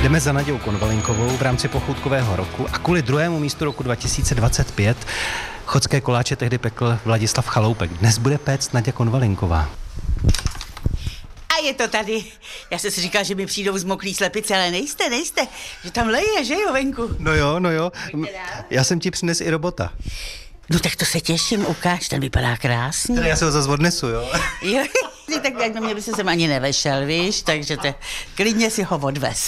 Jdeme za Nadějou Konvalinkovou v rámci pochoutkového roku a kvůli druhému místu roku 2025 chodské koláče tehdy pekl Vladislav Chaloupek. Dnes bude péct Naděja Konvalinková. A je to tady. Já jsem si říkal, že mi přijdou zmoklý slepice, ale nejste, že tam leje, že jo, venku. No jo. Já jsem ti přines i robota. No tak to se těším, ukáž, ten vypadá krásně. Já se ho zase odnesu, jo? Jo, tak na mě by se sem ani nevešel, víš, takže klidně si ho odvez.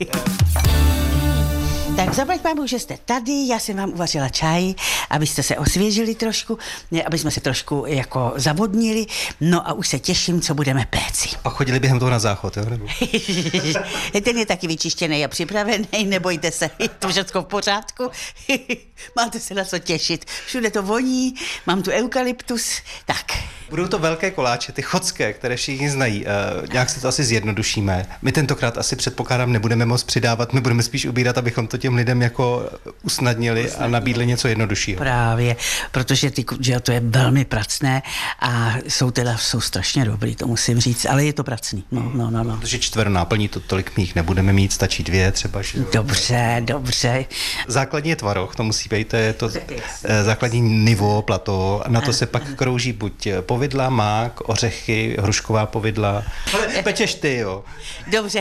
Tak zaplať pámu, že jste tady, já jsem vám uvařila čaj, abyste se osvěžili trošku, aby jsme se trošku jako zavodnili, no a už se těším, co budeme péci. Pak chodili během toho na záchod, jo? Nebo? Ten je taky vyčištěný a připravený, nebojte se, je to všechno v pořádku. Máte se na co těšit, všude to voní, mám tu eukalyptus, tak. Budou to velké koláče, ty chodské, které všichni znají. Nějak si to asi zjednodušíme. My tentokrát asi předpokládám nebudeme moc přidávat, my budeme spíš ubírat, abychom to těm lidem jako usnadnili a nabídli něco jednoduššího. Právě, protože že to je velmi pracné a jsou strašně dobrý, to musím říct, ale je to pracný. No. Protože čtveronáplní to tolik mých nebudeme mít, stačí 2 třeba. Že? Dobře. Základní je tvaroh, to musí být, to je to základní nivo, plato, a na to se pak krouží buď povidla, mák, ořechy, hrušková povidla. Ale pečeš ty, jo. Dobře.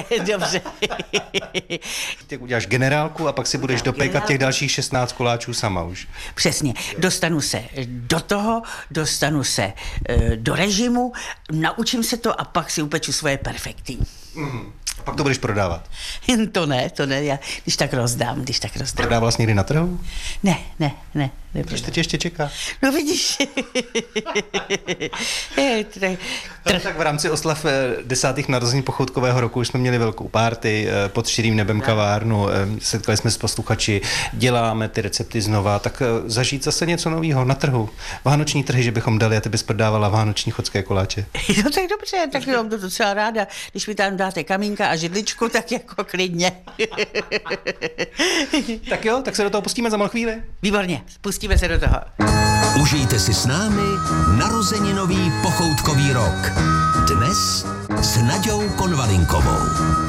Ty uděláš generálku a pak si budeš dopékat těch dalších 16 koláčů sama už. Přesně. Dostanu se do toho, do režimu, naučím se to a pak si upeču svoje perfekty. Pak to budeš prodávat? To ne, já když tak rozdám. Prodával jsi někdy na trhu? Ne. Proč teď ještě čeká? No vidíš. Tak v rámci oslav 10. narozenin pochoutkového roku už jsme měli velkou party pod širým nebem kavárnu, setkali jsme s posluchači, děláme ty recepty znova, tak zažít zase něco nového na trhu. Vánoční trhy, že bychom dali a ty bys prodávala vánoční chodské koláče. No tak dobře, tak jo, to docela ráda. Když mi tam dáte kamínka a židličku, tak jako klidně. Tak jo, tak se do toho pustíme za malou chvíli. Výborně, pustíme se do toho. Užijte si s námi narozeninový pochoutkový rok. Dnes s Naďou Konvalinkovou.